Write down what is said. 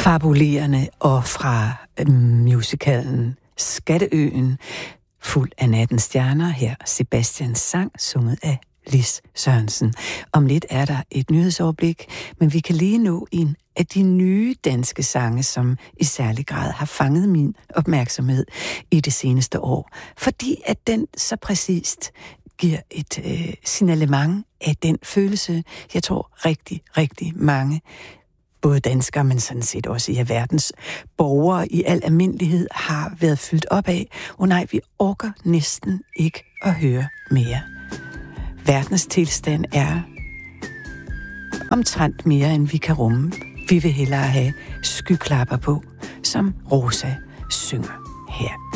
Fabulerende og fra musicalen Skatteøen, fuld af nattens stjerner, her Sebastians sang, sunget af Lis Sørensen. Om lidt er der et nyhedsoverblik, men vi kan lige nå en af de nye danske sange, som i særlig grad har fanget min opmærksomhed i det seneste år, fordi at den så præcist giver et signalement af den følelse, jeg tror rigtig mange, både danskere, men sådan set også i verdens borgere i al almindelighed, har været fyldt op af. Nej, vi orker næsten ikke at høre mere. Verdens tilstand er omtrent mere, end vi kan rumme. Vi vil hellere have skyklapper på, som Rosa synger her.